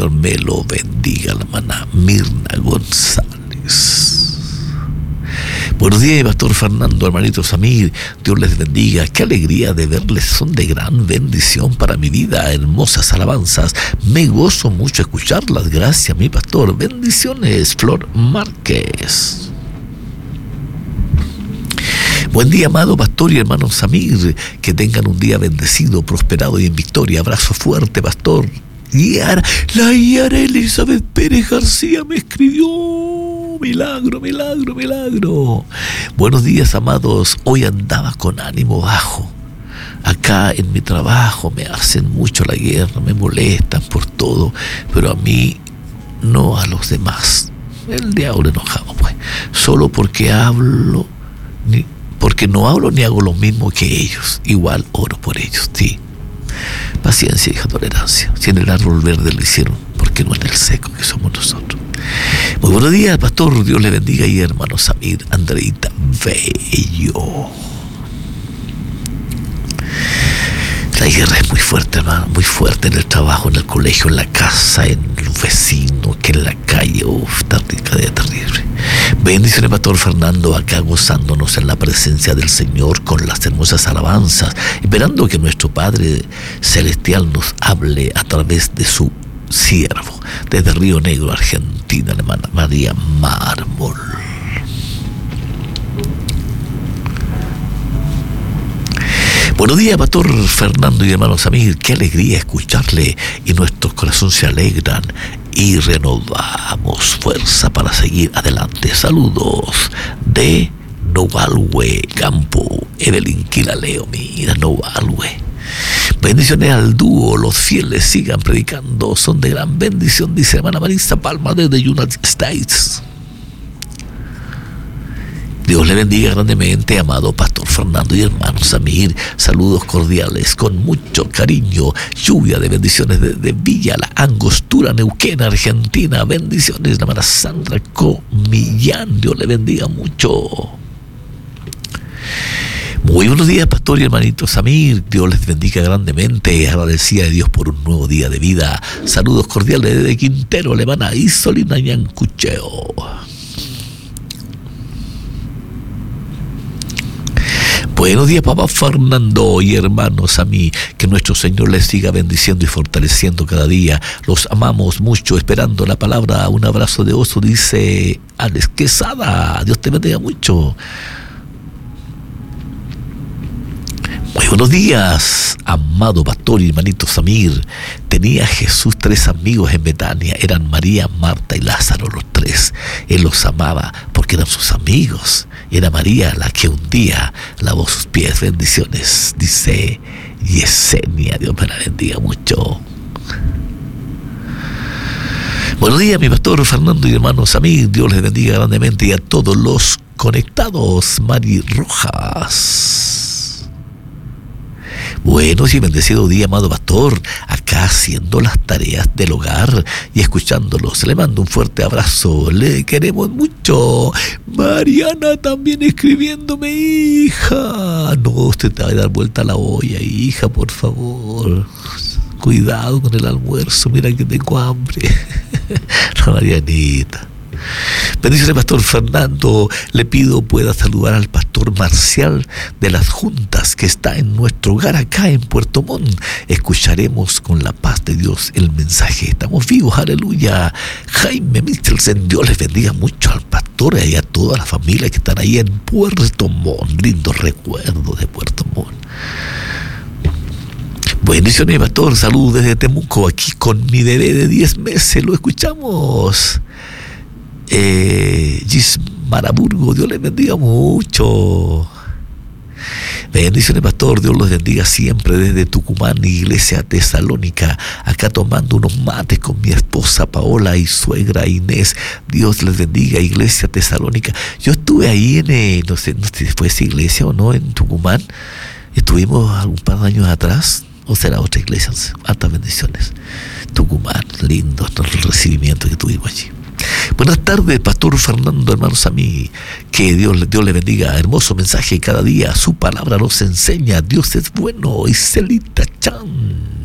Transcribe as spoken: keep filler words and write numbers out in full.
Señor me lo bendiga, la hermana Mirna González. Buenos días, Pastor Fernando, hermanito Samir, Dios les bendiga, qué alegría de verles, son de gran bendición para mi vida, hermosas alabanzas, me gozo mucho escucharlas, gracias mi pastor, bendiciones, Flor Márquez. Buen día, amado pastor y hermano Samir, que tengan un día bendecido, prosperado y en victoria, abrazo fuerte, pastor. Yara, la Yara Elizabeth Pérez García me escribió. Milagro, milagro, milagro. Buenos días, amados. Hoy andaba con ánimo bajo. Acá en mi trabajo me hacen mucho la guerra, me molestan por todo, pero a mí no a los demás. El diablo enojado, pues. Solo porque hablo, ni, porque no hablo ni hago lo mismo que ellos. Igual oro por ellos, sí. Paciencia, hija, tolerancia. Si en el árbol verde lo hicieron, ¿por qué no en el seco que somos nosotros? Muy buenos días, pastor. Dios le bendiga y hermano Samir, Andreita Bello. La guerra es muy fuerte, hermano, muy fuerte en el trabajo, en el colegio, en la casa, en los vecinos, que en la calle. Uf, está terrible. Bendiciones, pastor Fernando, acá gozándonos en la presencia del Señor con las hermosas alabanzas, esperando que nuestro Padre Celestial nos hable a través de su siervo, desde Río Negro, Argentina, la hermana María Mármol. Buenos días, pastor Fernando y hermano Samir, qué alegría escucharle y nuestros corazones se alegran y renovamos fuerza para seguir adelante. Saludos de Novalwe, Campo, Evelyn Quilaleo, mira, Novalwe. Bendiciones al dúo, los fieles sigan predicando, son de gran bendición, dice hermana Marisa Palma desde United States. Dios le bendiga grandemente, amado pastor Fernando y hermano Samir. Saludos cordiales, con mucho cariño. Lluvia de bendiciones desde Villa La Angostura, Neuquén, Argentina. Bendiciones, la hermana Sandra Comillán. Dios le bendiga mucho. Muy buenos días, pastor y hermanito Samir. Dios les bendiga grandemente. Agradecida a Dios por un nuevo día de vida. Saludos cordiales desde Quintero, la hermana Isolina Ñancucheo. Buenos días, papá Fernando y hermanos a mí, que nuestro Señor les siga bendiciendo y fortaleciendo cada día. Los amamos mucho, esperando la palabra. Un abrazo de oso, dice Alex Quesada. Dios te bendiga mucho. Muy buenos días, amado pastor y hermanito Samir. Tenía Jesús tres amigos en Betania, eran María, Marta y Lázaro, los tres. Él los amaba porque eran sus amigos. Era María la que un día lavó sus pies. Bendiciones, dice Yesenia. Dios me la bendiga mucho. Buenos días, mi pastor Fernando y hermano Samir. Dios les bendiga grandemente y a todos los conectados. Mari Rojas. Buenos y bendecido día, amado pastor, acá haciendo las tareas del hogar y escuchándolos. Le mando un fuerte abrazo, le queremos mucho. Mariana también escribiéndome, hija. No, usted te va a dar vuelta a la olla, hija, por favor. Cuidado con el almuerzo, mira que tengo hambre. La Marianita. Bendiciones, pastor Fernando. Le pido pueda saludar al pastor Marcial de las Juntas, que está en nuestro hogar acá en Puerto Montt. Escucharemos con la paz de Dios el mensaje. Estamos vivos, aleluya. Jaime Michelsen, Dios les bendiga mucho al pastor y a toda la familia que están ahí en Puerto Montt. Lindos recuerdos de Puerto Montt. Bendiciones, pastor. Saludos desde Temuco, aquí con mi bebé de diez meses. Lo escuchamos. Eh, Gis Maraburgo, Dios les bendiga mucho. Bendiciones, pastor. Dios los bendiga siempre desde Tucumán, Iglesia Tesalónica. Acá tomando unos mates con mi esposa Paola y suegra Inés. Dios les bendiga, Iglesia Tesalónica. Yo estuve ahí en, eh, no sé, no sé si fue esa iglesia o no, en Tucumán. Estuvimos un par de años atrás. O será otra iglesia. Altas bendiciones. Tucumán, lindo el recibimiento que tuvimos allí. Buenas tardes, pastor Fernando, hermanos a mí. Que Dios, Dios le bendiga. Hermoso mensaje cada día. Su palabra nos enseña. Dios es bueno. Y Celita Chan.